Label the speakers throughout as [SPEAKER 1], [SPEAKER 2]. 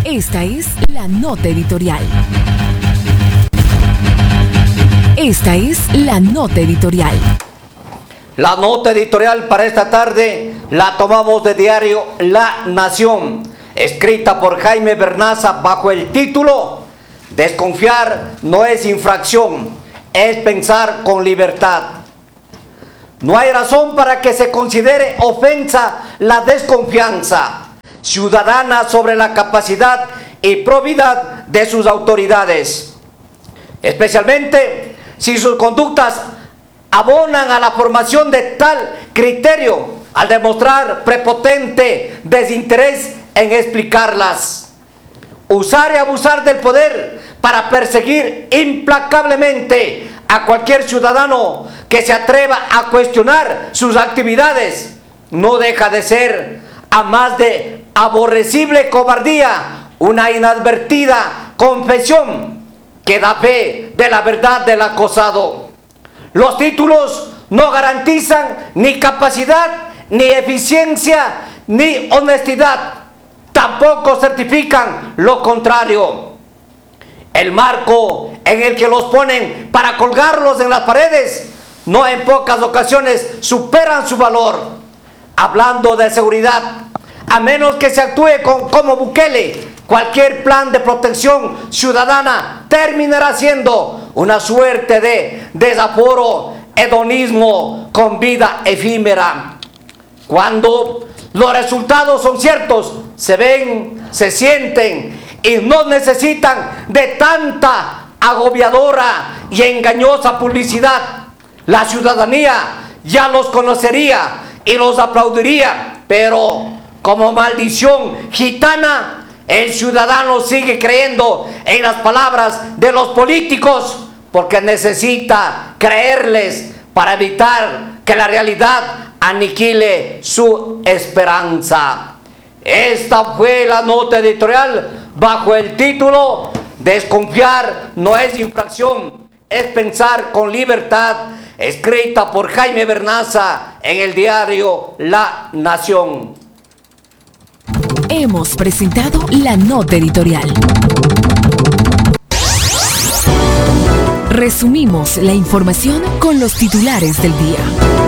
[SPEAKER 1] Esta es la nota editorial. Esta es la nota editorial.
[SPEAKER 2] La nota editorial para esta tarde la tomamos de diario La Nación, escrita por Jaime Bernaza bajo el título Desconfiar no es infracción, es pensar con libertad. No hay razón para que se considere ofensa la desconfianza ciudadana sobre la capacidad y probidad de sus autoridades, especialmente si sus conductas abonan a la formación de tal criterio al demostrar prepotente desinterés en explicarlas. Usar y abusar del poder para perseguir implacablemente a cualquier ciudadano que se atreva a cuestionar sus actividades no deja de ser, a más de aborrecible cobardía, una inadvertida confesión que da fe de la verdad del acosado. Los títulos no garantizan ni capacidad, ni eficiencia, ni honestidad. Tampoco certifican lo contrario. El marco en el que los ponen para colgarlos en las paredes no en pocas ocasiones superan su valor. Hablando de seguridad, a menos que se actúe como Bukele, cualquier plan de protección ciudadana terminará siendo una suerte de desaforo, hedonismo con vida efímera. Cuando los resultados son ciertos, se ven, se sienten y no necesitan de tanta agobiadora y engañosa publicidad. La ciudadanía ya los conocería y los aplaudiría, pero como maldición gitana, el ciudadano sigue creyendo en las palabras de los políticos porque necesita creerles para evitar que la realidad aniquile su esperanza. Esta fue la nota editorial bajo el título Desconfiar no es infracción, es pensar con libertad, escrita por Jaime Bernaza en el diario La Nación.
[SPEAKER 1] Hemos presentado la nota editorial. Resumimos la información con los titulares del día.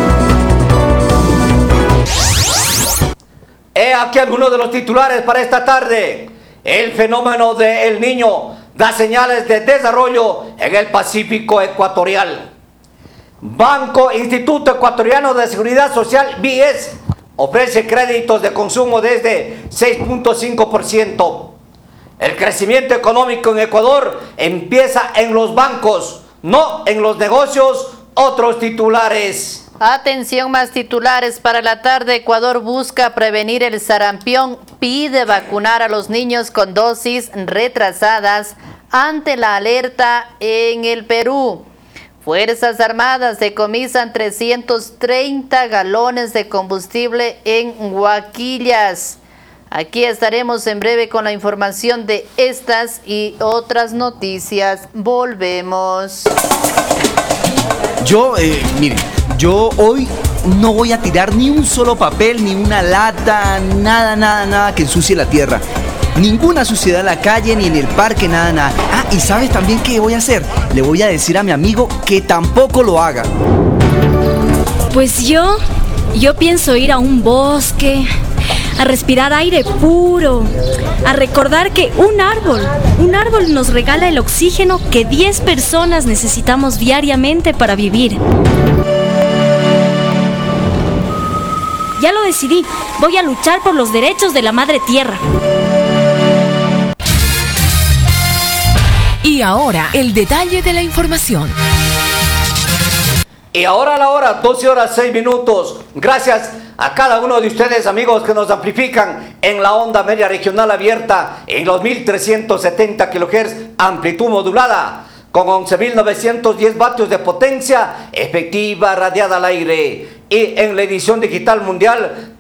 [SPEAKER 2] He aquí algunos de los titulares para esta tarde. El fenómeno de El Niño da señales de desarrollo en el Pacífico ecuatorial. Banco Instituto Ecuatoriano de Seguridad Social, BIES, ofrece créditos de consumo desde 6.5%. El crecimiento económico en Ecuador empieza en los bancos, no en los negocios. Otros titulares.
[SPEAKER 3] Atención, más titulares para la tarde. Ecuador busca prevenir el sarampión, pide vacunar a los niños con dosis retrasadas ante la alerta en el Perú. Fuerzas Armadas decomisan 330 galones de combustible en Huaquillas. Aquí estaremos en breve con la información de estas y otras noticias. Volvemos.
[SPEAKER 4] Miren, yo hoy no voy a tirar ni un solo papel, ni una lata, nada que ensucie la tierra. Ninguna suciedad en la calle, ni en el parque, nada. Ah, y ¿sabes también qué voy a hacer? Le voy a decir a mi amigo que tampoco lo haga.
[SPEAKER 5] Pues yo pienso ir a un bosque, a respirar aire puro, a recordar que un árbol nos regala el oxígeno que 10 personas necesitamos diariamente para vivir. Ya lo decidí, voy a luchar por los derechos de la madre tierra.
[SPEAKER 1] Y ahora, el detalle de la información.
[SPEAKER 2] Y ahora la hora, 12 horas 6 minutos. Gracias a cada uno de ustedes, amigos, que nos amplifican en la onda media regional abierta en los 1370 kHz, amplitud modulada, con 11.910 vatios de potencia efectiva radiada al aire. Y en la edición digital mundial,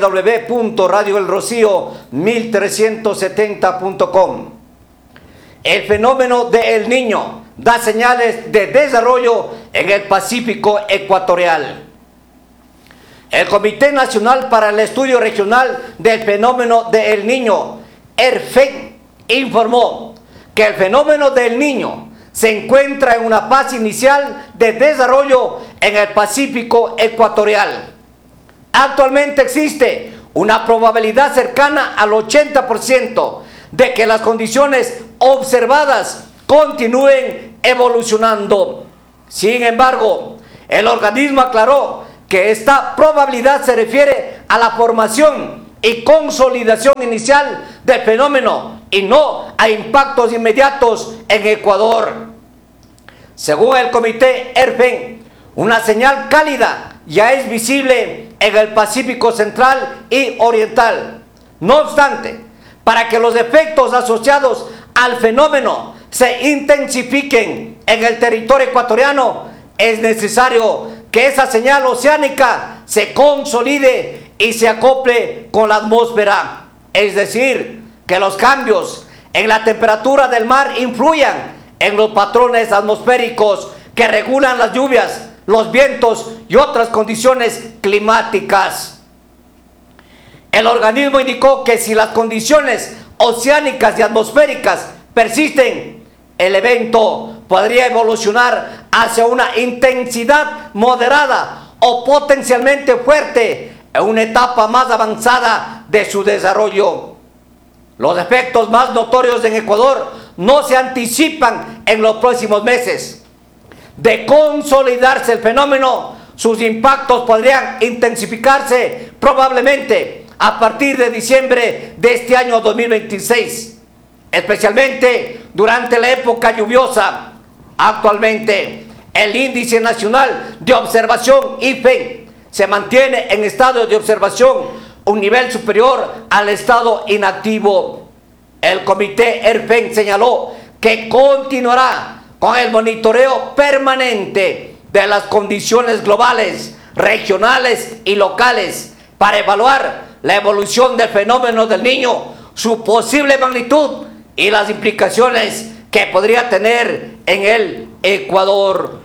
[SPEAKER 2] www.radioelrocío1370.com. El fenómeno de El Niño da señales de desarrollo en el Pacífico ecuatorial. El Comité Nacional para el Estudio Regional del Fenómeno de El Niño, ERFEC, informó que el fenómeno del Niño se encuentra en una fase inicial de desarrollo en el Pacífico ecuatorial. Actualmente existe una probabilidad cercana al 80% de que las condiciones observadas continúen evolucionando. Sin embargo, el organismo aclaró que esta probabilidad se refiere a la formación y consolidación inicial del fenómeno y no a impactos inmediatos en Ecuador. Según el comité ERFEN, una señal cálida ya es visible en el Pacífico Central y Oriental. No obstante, para que los efectos asociados al fenómeno se intensifiquen en el territorio ecuatoriano, es necesario que esa señal oceánica se consolide y se acople con la atmósfera. Es decir, que los cambios en la temperatura del mar influyan en los patrones atmosféricos que regulan las lluvias, los vientos y otras condiciones climáticas. El organismo indicó que si las condiciones oceánicas y atmosféricas persisten, el evento podría evolucionar hacia una intensidad moderada o potencialmente fuerte en una etapa más avanzada de su desarrollo. Los efectos más notorios en Ecuador no se anticipan en los próximos meses. De consolidarse el fenómeno, sus impactos podrían intensificarse probablemente a partir de diciembre de este año 2026, especialmente durante la época lluviosa. Actualmente, el Índice Nacional de Observación IFEN se mantiene en estado de observación, un nivel superior al estado inactivo. El comité ERFEN señaló que continuará con el monitoreo permanente de las condiciones globales, regionales y locales para evaluar la evolución del fenómeno del Niño, su posible magnitud y las implicaciones que podría tener en el Ecuador.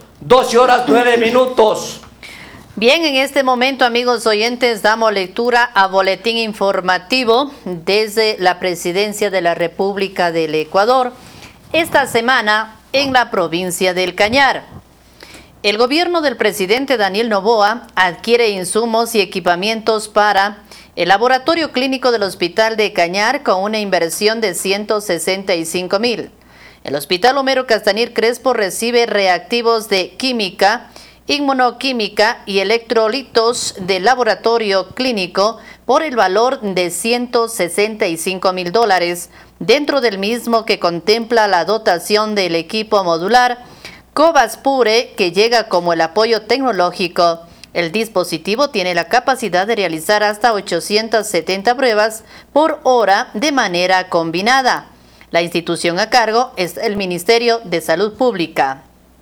[SPEAKER 2] 12:09.
[SPEAKER 3] Bien, en este momento, amigos oyentes, damos lectura a boletín informativo desde la Presidencia de la República del Ecuador. Esta semana, en la provincia del Cañar, el gobierno del presidente Daniel Noboa adquiere insumos y equipamientos para el laboratorio clínico del Hospital de Cañar con una inversión de 165.000. El Hospital Homero Castañer Crespo recibe reactivos de química, inmunoquímica y electrolitos del laboratorio clínico por el valor de $165.000, dentro del mismo que contempla la dotación del equipo modular Covaspure, que llega como el apoyo tecnológico. El dispositivo tiene la capacidad de realizar hasta 870 pruebas por hora de manera combinada. La institución a cargo es el Ministerio de Salud Pública.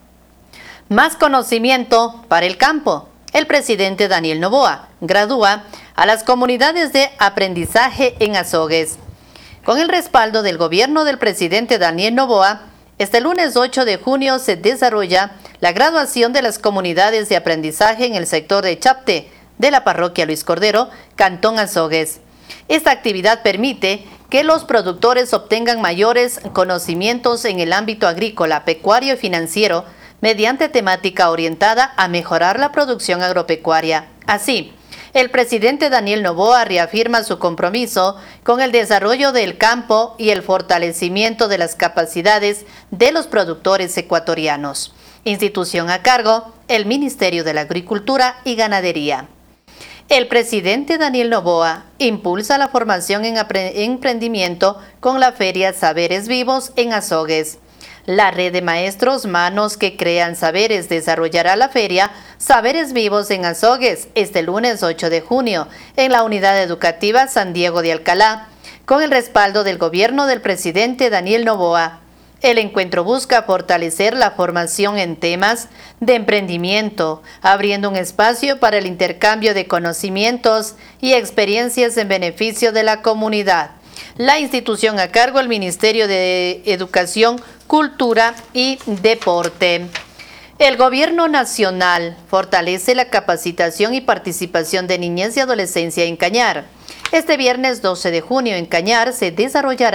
[SPEAKER 3] Más conocimiento para el campo. El presidente Daniel Noboa gradúa a las comunidades de aprendizaje en Azogues. Con el respaldo del gobierno del presidente Daniel Noboa, este lunes 8 de junio se desarrolla la graduación de las comunidades de aprendizaje en el sector de Chapte de la parroquia Luis Cordero, Cantón Azogues. Esta actividad permite que los productores obtengan mayores conocimientos en el ámbito agrícola, pecuario y financiero mediante temática orientada a mejorar la producción agropecuaria. Así, el presidente Daniel Noboa reafirma su compromiso con el desarrollo del campo y el fortalecimiento de las capacidades de los productores ecuatorianos. Institución a cargo, el Ministerio de la Agricultura y Ganadería. El presidente Daniel Noboa impulsa la formación en emprendimiento con la Feria Saberes Vivos en Azogues. La red de maestros Manos que Crean Saberes desarrollará la feria Saberes Vivos en Azogues este lunes 8 de junio en la Unidad Educativa San Diego de Alcalá, con el respaldo del gobierno del presidente Daniel Noboa. El encuentro busca fortalecer la formación en temas de emprendimiento, abriendo un espacio para el intercambio de conocimientos y experiencias en beneficio de la comunidad. La institución a cargo, el Ministerio de Educación, Cultura y Deporte. El Gobierno Nacional fortalece la capacitación y participación de niñez y adolescencia en Cañar. Este viernes 12 de junio en Cañar se desarrollará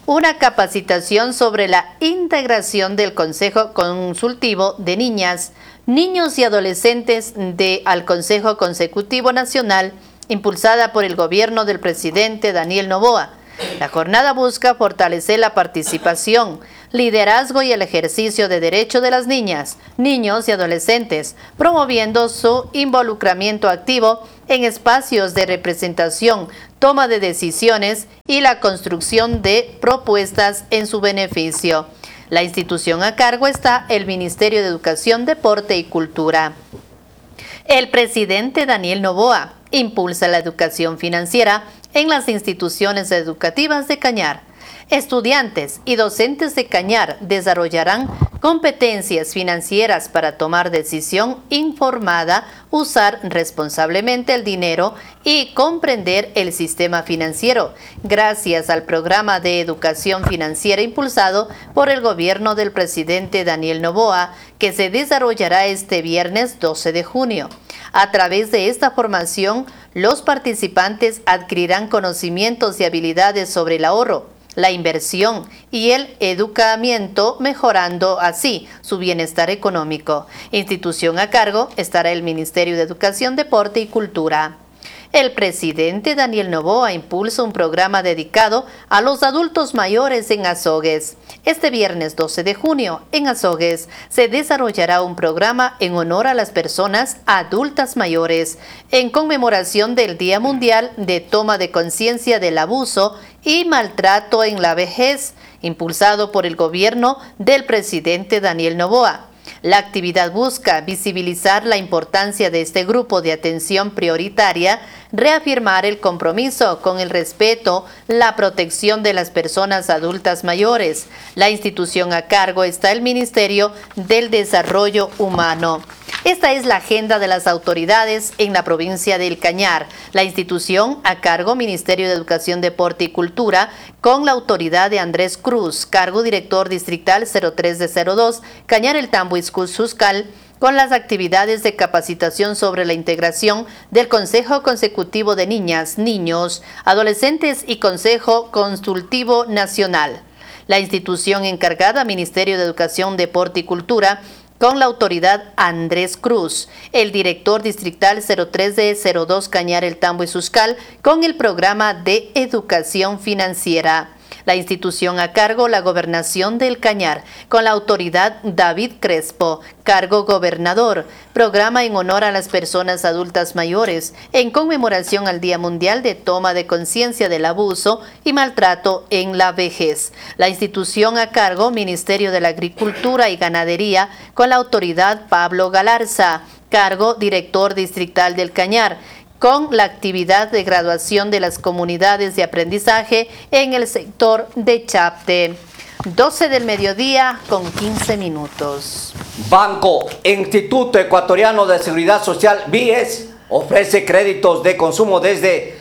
[SPEAKER 3] una capacitación sobre la integración del Consejo Consultivo de Niñas, Niños y Adolescentes al Consejo Consecutivo Nacional, impulsada por el gobierno del presidente Daniel Noboa. La jornada busca fortalecer la participación, liderazgo y el ejercicio de derechos de las niñas, niños y adolescentes, promoviendo su involucramiento activo en espacios de representación, toma de decisiones y la construcción de propuestas en su beneficio. La institución a cargo está el Ministerio de Educación, Deporte y Cultura. El presidente Daniel Noboa impulsa la educación financiera en las instituciones educativas de Cañar. Estudiantes y docentes de Cañar desarrollarán competencias financieras para tomar decisión informada, usar responsablemente el dinero y comprender el sistema financiero, gracias al programa de educación financiera impulsado por el gobierno del presidente Daniel Noboa, que se desarrollará este viernes 12 de junio. A través de esta formación, los participantes adquirirán conocimientos y habilidades sobre el ahorro, la inversión y el educamiento, mejorando así su bienestar económico. Institución a cargo estará el Ministerio de Educación, Deporte y Cultura. El presidente Daniel Noboa impulsa un programa dedicado a los adultos mayores en Azogues. Este viernes 12 de junio, en Azogues, se desarrollará un programa en honor a las personas adultas mayores, en conmemoración del Día Mundial de Toma de Conciencia del Abuso y Maltrato en la Vejez, impulsado por el gobierno del presidente Daniel Noboa. La actividad busca visibilizar la importancia de este grupo de atención prioritaria, reafirmar el compromiso con el respeto, la protección de las personas adultas mayores. La institución a cargo está el Ministerio del Desarrollo Humano. Esta es la agenda de las autoridades en la provincia del Cañar. La institución a cargo Ministerio de Educación, Deporte y Cultura, con la autoridad de Andrés Cruz, cargo director distrital 03 de 02, Cañar El Tambo y Suscal, con las actividades de capacitación sobre la integración del Consejo Consecutivo de Niñas, Niños, Adolescentes y Consejo Consultivo Nacional. La institución encargada, Ministerio de Educación, Deporte y Cultura, con la autoridad Andrés Cruz, el director distrital 03 de 02 Cañar El Tambo y Suscal, con el programa de educación financiera. La institución a cargo, la Gobernación del Cañar, con la autoridad David Crespo, cargo gobernador, programa en honor a las personas adultas mayores, en conmemoración al Día Mundial de Toma de Conciencia del Abuso y Maltrato en la Vejez. La institución a cargo, Ministerio de la Agricultura y Ganadería, con la autoridad Pablo Galarza, cargo director distrital del Cañar, con la actividad de graduación de las comunidades de aprendizaje en el sector de Chapte. 12 del mediodía con 15 minutos.
[SPEAKER 2] Banco Instituto Ecuatoriano de Seguridad Social, BIES, ofrece créditos de consumo desde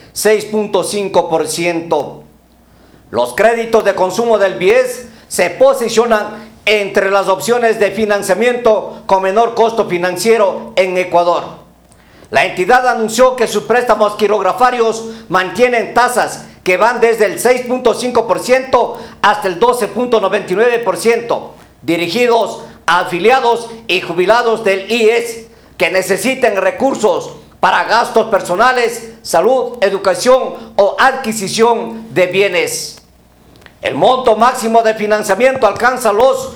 [SPEAKER 2] 6.5%. Los créditos de consumo del BIES se posicionan entre las opciones de financiamiento con menor costo financiero en Ecuador. La entidad anunció que sus préstamos quirografarios mantienen tasas que van desde el 6.5% hasta el 12.99%, dirigidos a afiliados y jubilados del IES que necesiten recursos para gastos personales, salud, educación o adquisición de bienes. El monto máximo de financiamiento alcanza los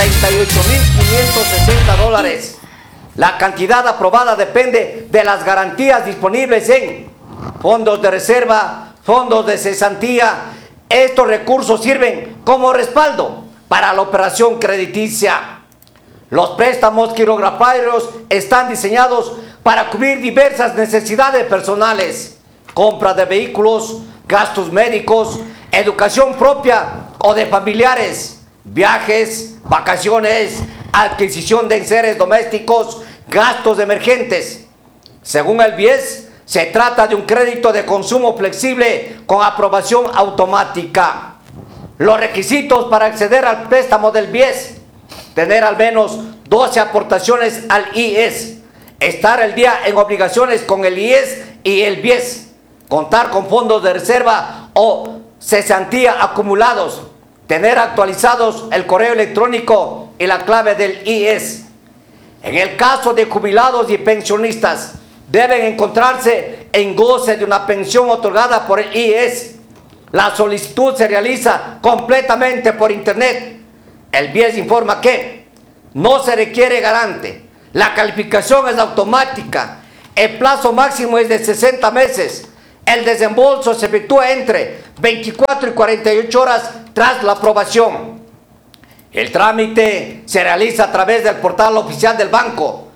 [SPEAKER 2] $38.560. La cantidad aprobada depende de las garantías disponibles en fondos de reserva, fondos de cesantía. Estos recursos sirven como respaldo para la operación crediticia. Los préstamos quirografarios están diseñados para cubrir diversas necesidades personales: compra de vehículos, gastos médicos, educación propia o de familiares, viajes, vacaciones, adquisición de enseres domésticos, gastos emergentes. Según el BIES, se trata de un crédito de consumo flexible con aprobación automática. Los requisitos para acceder al préstamo del BIES: tener al menos 12 aportaciones al IES, estar al día en obligaciones con el IES y el BIES, contar con fondos de reserva o cesantía acumulados, tener actualizados el correo electrónico y la clave del IES. En el caso de jubilados y pensionistas, deben encontrarse en goce de una pensión otorgada por el IES. La solicitud se realiza completamente por internet. El BIES informa que no se requiere garante, la calificación es automática, el plazo máximo es de 60 meses, el desembolso se efectúa entre 24 y 48 horas tras la aprobación. El trámite se realiza a través del portal oficial del banco.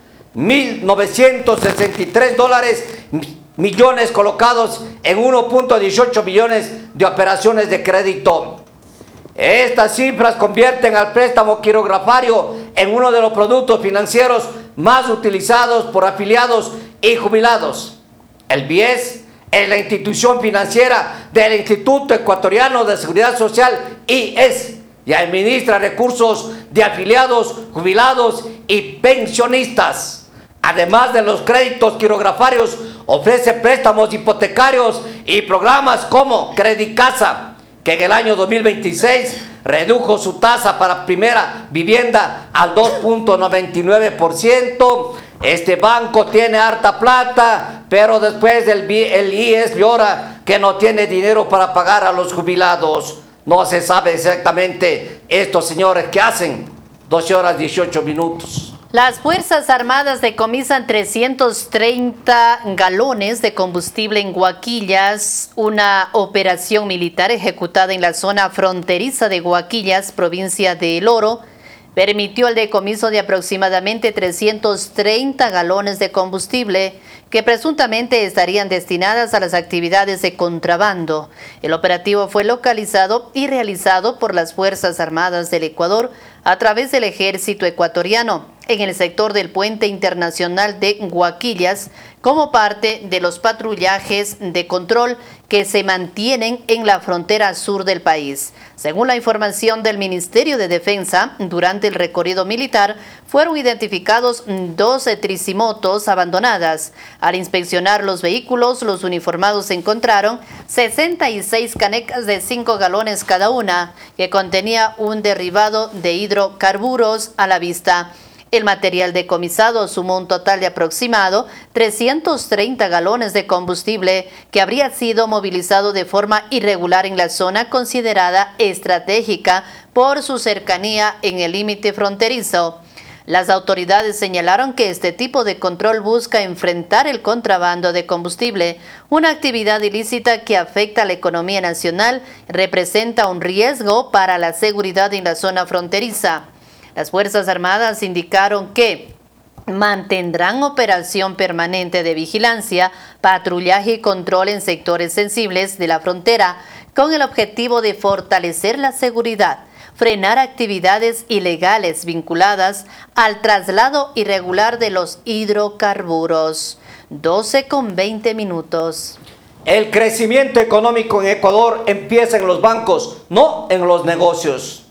[SPEAKER 2] 1.963 millones colocados en 1.18 millones de operaciones de crédito. Estas cifras convierten al préstamo quirografario en uno de los productos financieros más utilizados por afiliados y jubilados. El BIES es la institución financiera del Instituto Ecuatoriano de Seguridad Social, IES, y administra recursos de afiliados, jubilados y pensionistas. Además de los créditos quirografarios, ofrece préstamos hipotecarios y programas como Credit Casa, que en el año 2026 redujo su tasa para primera vivienda al 2.99%. Este banco tiene harta plata, pero después el IES llora que no tiene dinero para pagar a los jubilados. No se sabe exactamente estos señores qué hacen. 12 horas 18 minutos.
[SPEAKER 3] Las Fuerzas Armadas decomisan 330 galones de combustible en Huaquillas, una operación militar ejecutada en la zona fronteriza de Huaquillas, provincia de El Oro, permitió el decomiso de aproximadamente 330 galones de combustible que presuntamente estarían destinadas a las actividades de contrabando. El operativo fue localizado y realizado por las Fuerzas Armadas del Ecuador a través del Ejército Ecuatoriano en el sector del Puente Internacional de Huaquillas, como parte de los patrullajes de control que se mantienen en la frontera sur del país. Según la información del Ministerio de Defensa, durante el recorrido militar fueron identificados 12 tricimotos abandonadas. Al inspeccionar los vehículos, los uniformados encontraron 66 canecas de 5 galones cada una, que contenía un derivado de hidrocarburos a la vista. El material decomisado sumó un total de aproximado 330 galones de combustible que habría sido movilizado de forma irregular en la zona considerada estratégica por su cercanía en el límite fronterizo. Las autoridades señalaron que este tipo de control busca enfrentar el contrabando de combustible, una actividad ilícita que afecta a la economía nacional y representa un riesgo para la seguridad en la zona fronteriza. Las Fuerzas Armadas indicaron que mantendrán operación permanente de vigilancia, patrullaje y control en sectores sensibles de la frontera con el objetivo de fortalecer la seguridad, frenar actividades ilegales vinculadas al traslado irregular de los hidrocarburos. 12:20 minutos.
[SPEAKER 2] El crecimiento económico en Ecuador empieza en los bancos, no en los negocios.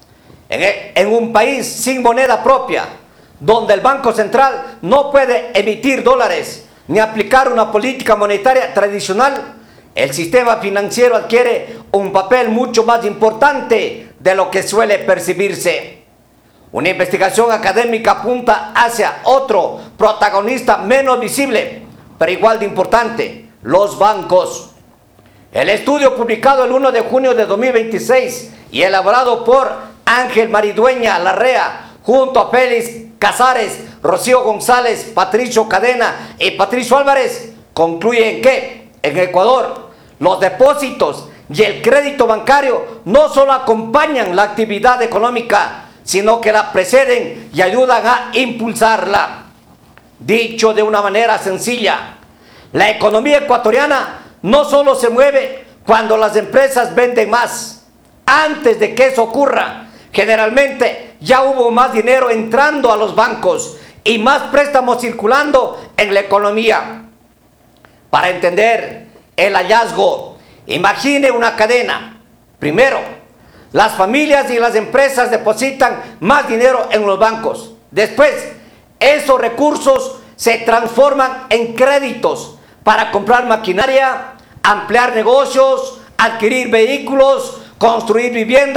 [SPEAKER 2] En un país sin moneda propia, donde el Banco Central no puede emitir dólares ni aplicar una política monetaria tradicional, el sistema financiero adquiere un papel mucho más importante de lo que suele percibirse. Una investigación académica apunta hacia otro protagonista menos visible, pero igual de importante: los bancos. El estudio publicado el 1 de junio de 2026 y elaborado por Ángel Maridueña Larrea, junto a Félix Casares, Rocío González, Patricio Cadena y Patricio Álvarez, concluyen que en Ecuador los depósitos y el crédito bancario no solo acompañan la actividad económica, sino que la preceden y ayudan a impulsarla. Dicho de una manera sencilla, la economía ecuatoriana no solo se mueve cuando las empresas venden más. Antes de que eso ocurra, generalmente ya hubo más dinero entrando a los bancos y más préstamos circulando en la economía. Para entender el hallazgo, imagine una cadena. Primero, las familias y las empresas depositan más dinero en los bancos. Después, esos recursos se transforman en créditos para comprar maquinaria, ampliar negocios, adquirir vehículos, construir viviendas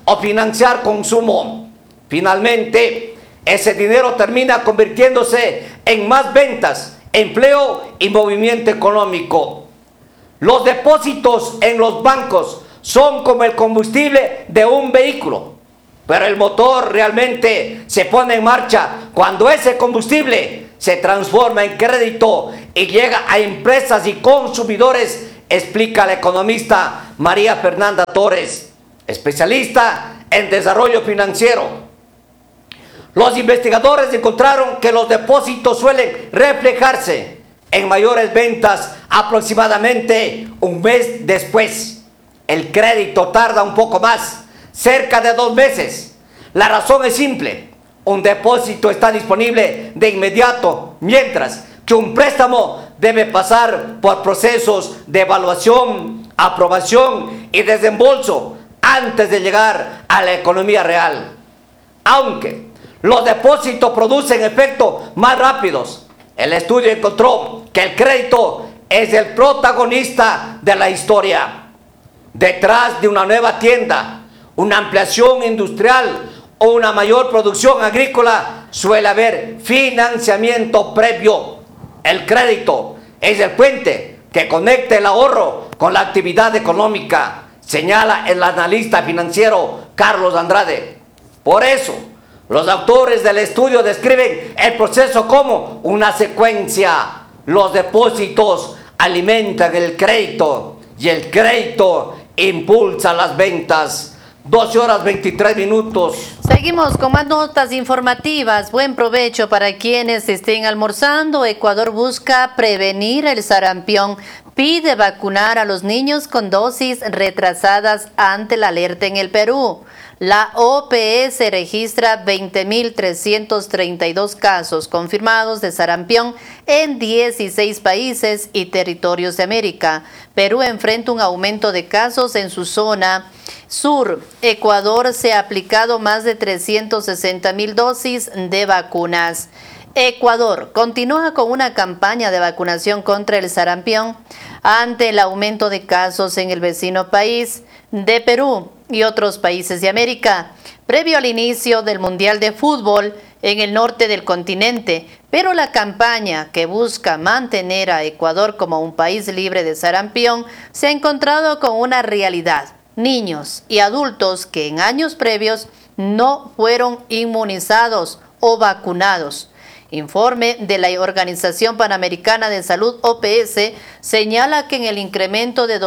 [SPEAKER 2] o financiar consumo. Finalmente, ese dinero termina convirtiéndose en más ventas, empleo y movimiento económico. Los depósitos en los bancos son como el combustible de un vehículo, pero el motor realmente se pone en marcha cuando ese combustible se transforma en crédito y llega a empresas y consumidores, explica la economista María Fernanda Torres, especialista en desarrollo financiero. Los investigadores encontraron que los depósitos suelen reflejarse en mayores ventas aproximadamente un mes después. El crédito tarda un poco más, cerca de 2 meses. La razón es simple: un depósito está disponible de inmediato, mientras que un préstamo debe pasar por procesos de evaluación, aprobación y desembolso antes de llegar a la economía real. Aunque los depósitos producen efectos más rápidos, el estudio encontró que el crédito es el protagonista de la historia. Detrás de una nueva tienda, una ampliación industrial o una mayor producción agrícola, suele haber financiamiento previo. El crédito es el puente que conecta el ahorro con la actividad económica, señala el analista financiero Carlos Andrade. Por eso, los autores del estudio describen el proceso como una secuencia. Los depósitos alimentan el crédito y el crédito impulsa las ventas. 12:23.
[SPEAKER 3] Seguimos con más notas informativas. Buen provecho para quienes estén almorzando. Ecuador busca prevenir el sarampión. Pide vacunar a los niños con dosis retrasadas ante la alerta en el Perú. La OPS registra 20.332 casos confirmados de sarampión en 16 países y territorios de América. Perú enfrenta un aumento de casos en su zona sur. Ecuador se ha aplicado más de 360.000 dosis de vacunas. Ecuador continúa con una campaña de vacunación contra el sarampión ante el aumento de casos en el vecino país de Perú y otros países de América, previo al inicio del Mundial de Fútbol en el norte del continente. Pero la campaña que busca mantener a Ecuador como un país libre de sarampión se ha encontrado con una realidad: niños y adultos que en años previos no fueron inmunizados o vacunados. Informe de la Organización Panamericana de Salud, OPS, señala que en el incremento de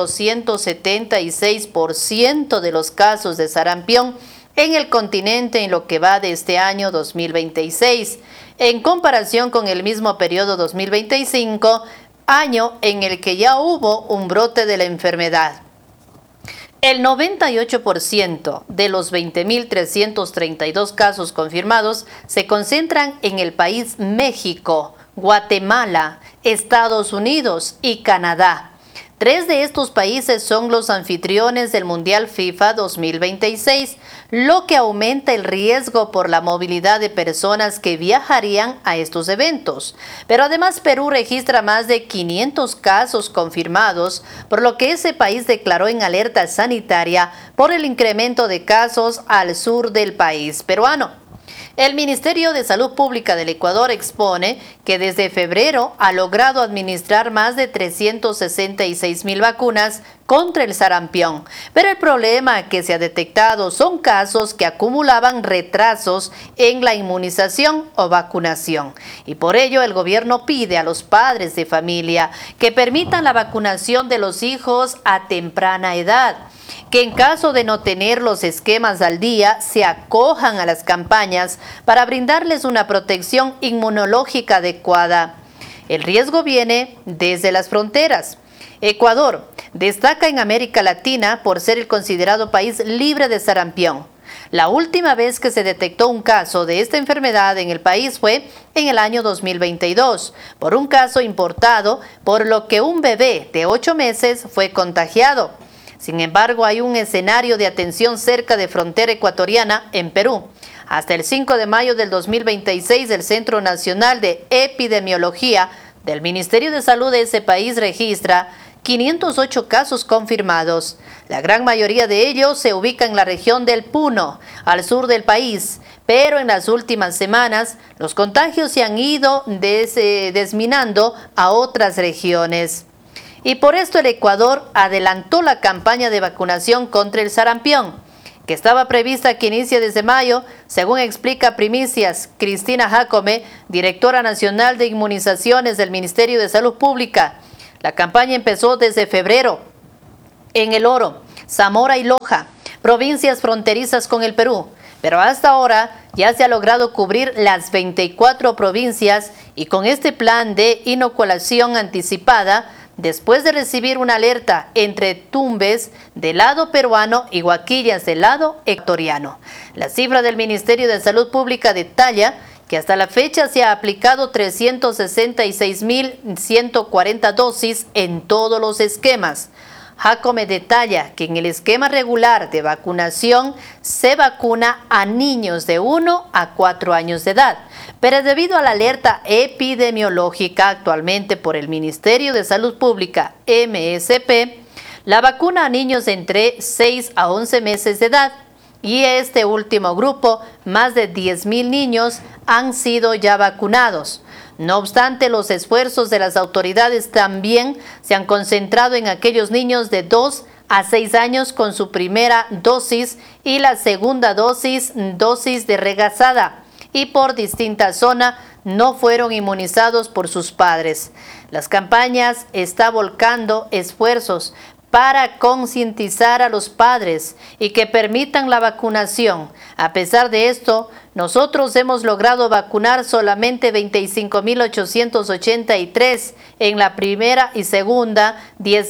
[SPEAKER 3] 276% de los casos de sarampión en el continente en lo que va de este año 2026, en comparación con el mismo periodo 2025, año en el que ya hubo un brote de la enfermedad. El 98% de los 20.332 casos confirmados se concentran en el país México, Guatemala, Estados Unidos y Canadá. 3 de estos países son los anfitriones del Mundial FIFA 2026, lo que aumenta el riesgo por la movilidad de personas que viajarían a estos eventos. Pero además Perú registra más de 500 casos confirmados, por lo que ese país declaró en alerta sanitaria por el incremento de casos al sur del país peruano. El Ministerio de Salud Pública del Ecuador expone que desde febrero ha logrado administrar más de 366.000 vacunas contra el sarampión, pero el problema que se ha detectado son casos que acumulaban retrasos en la inmunización o vacunación, y por ello el gobierno pide a los padres de familia que permitan la vacunación de los hijos a temprana edad, que en caso de no tener los esquemas al día se acojan a las campañas para brindarles una protección inmunológica adecuada. El riesgo viene desde las fronteras. Ecuador destaca en América Latina por ser el considerado país libre de sarampión. La última vez que se detectó un caso de esta enfermedad en el país fue en el año 2022, por un caso importado, por lo que un bebé de 8 meses fue contagiado. Sin embargo, hay un escenario de atención cerca de frontera ecuatoriana en Perú. Hasta el 5 de mayo del 2026, el Centro Nacional de Epidemiología del Ministerio de Salud de ese país registra 508 casos confirmados. La gran mayoría de ellos se ubica en la región del Puno, al sur del país, pero en las últimas semanas los contagios se han ido desminando a otras regiones. Y por esto el Ecuador adelantó la campaña de vacunación contra el sarampión, que estaba prevista que inicie desde mayo, según explica Primicias Cristina Jacome, directora nacional de inmunizaciones del Ministerio de Salud Pública. La campaña empezó desde febrero en El Oro, Zamora y Loja, provincias fronterizas con el Perú, pero hasta ahora ya se ha logrado cubrir las 24 provincias y con este plan de inoculación anticipada, después de recibir una alerta entre Tumbes del lado peruano y Huaquillas del lado ecuatoriano. La cifra del Ministerio de Salud Pública detalla que hasta la fecha se ha aplicado 366.140 dosis en todos los esquemas. Jacome detalla que en el esquema regular de vacunación se vacuna a niños de 1 a 4 años de edad, pero debido a la alerta epidemiológica actualmente por el Ministerio de Salud Pública, MSP, la vacuna a niños de entre 6 a 11 meses de edad, y este último grupo, más de 10.000 niños han sido ya vacunados. No obstante, los esfuerzos de las autoridades también se han concentrado en aquellos niños de 2 a 6 años con su primera dosis y la segunda dosis de regazada, y por distinta zona no fueron inmunizados por sus padres. Las campañas están volcando esfuerzos para concientizar a los padres y que permitan la vacunación. A pesar de esto, nosotros hemos logrado vacunar solamente 25.883, en la primera y segunda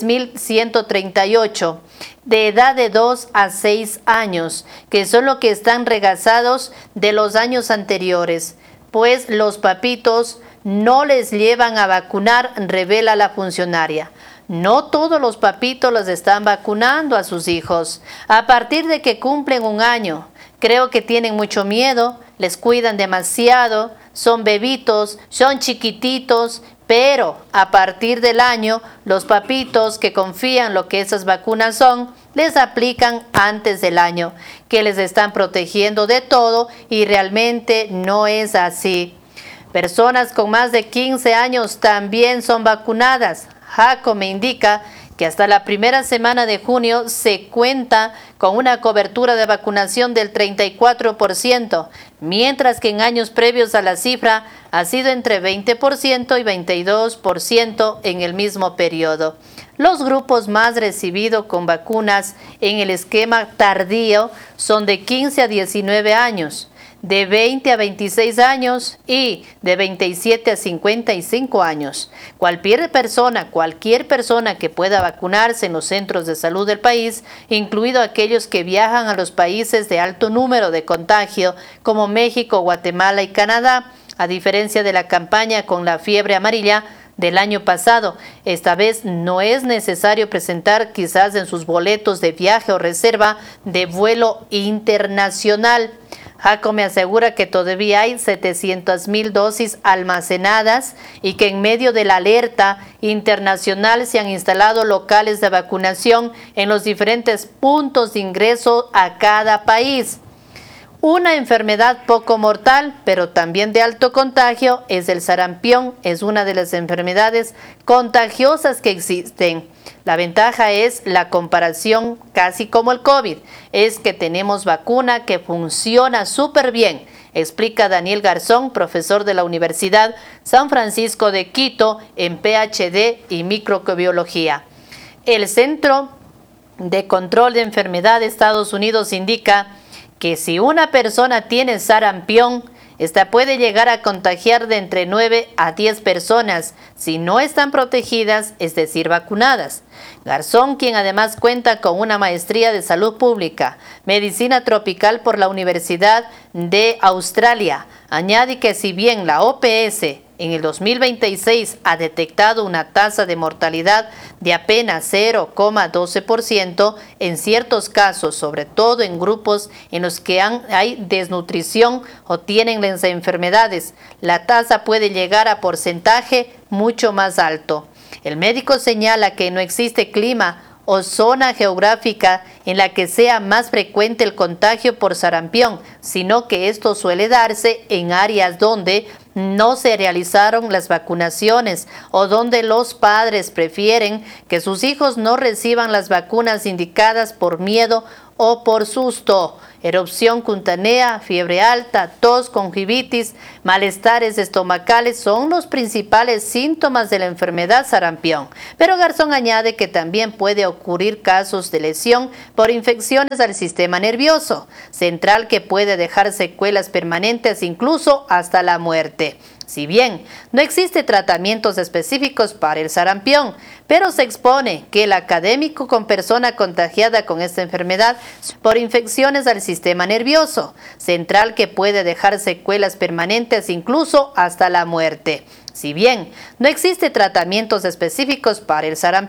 [SPEAKER 3] 10.138, de edad de 2 a 6 años, que son los que están regazados de los años anteriores, pues los papitos no les llevan a vacunar, revela la funcionaria. No todos los papitos los están vacunando a sus hijos. A partir de que cumplen 1 año, creo que tienen mucho miedo, les cuidan demasiado, son bebitos, son chiquititos, pero a partir del año, los papitos que confían lo que esas vacunas son, les aplican antes del año, que les están protegiendo de todo y realmente no es así. Personas con más de 15 años también son vacunadas. Jacome indica que hasta la primera semana de junio se cuenta con una cobertura de vacunación del 34%, mientras que en años previos a la cifra ha sido entre 20% y 22% en el mismo periodo. Los grupos más recibidos con vacunas en el esquema tardío son de 15 a 19 años, de 20 a 26 años y de 27 a 55 años. Cualquier persona que pueda vacunarse en los centros de salud del país, incluido aquellos que viajan a los países de alto número de contagio como México, Guatemala y Canadá, a diferencia de la campaña con la fiebre amarilla del año pasado. Esta vez no es necesario presentar quizás en sus boletos de viaje o reserva de vuelo internacional. Jacome asegura que todavía hay 700.000 dosis almacenadas y que en medio de la alerta internacional se han instalado locales de vacunación en los diferentes puntos de ingreso a cada país. Una enfermedad poco mortal, pero también de alto contagio, es el sarampión. Es una de las enfermedades contagiosas que existen. La ventaja es la comparación casi como el COVID, es que tenemos vacuna que funciona súper bien, explica Daniel Garzón, profesor de la Universidad San Francisco de Quito en PhD y microbiología. El Centro de Control de Enfermedades de Estados Unidos indica que si una persona tiene sarampión, esta puede llegar a contagiar de entre 9 a 10 personas si no están protegidas, es decir, vacunadas. Garzón, quien además cuenta con una maestría de salud pública, medicina tropical por la Universidad de Australia, añade que si bien la OPS en el 2026 ha detectado una tasa de mortalidad de apenas 0,12%, en ciertos casos, sobre todo en grupos en los que hay desnutrición o tienen las enfermedades, la tasa puede llegar a porcentaje mucho más alto. El médico señala que no existe clima o zona geográfica en la que sea más frecuente el contagio por sarampión, sino que esto suele darse en áreas donde no se realizaron las vacunaciones o donde los padres prefieren que sus hijos no reciban las vacunas indicadas por miedo o por susto. Erupción cutánea, fiebre alta, tos, conjuntivitis, malestares estomacales son los principales síntomas de la enfermedad sarampión. Pero Garzón añade que también puede ocurrir casos de lesión por infecciones al sistema nervioso central que puede dejar secuelas permanentes incluso hasta la muerte. Si bien no existe tratamientos específicos para el sarampión, pero se expone que el académico con persona contagiada con esta enfermedad por infecciones al sistema nervioso central que puede dejar secuelas permanentes incluso hasta la muerte. Si bien no existe tratamientos específicos para el sarampión,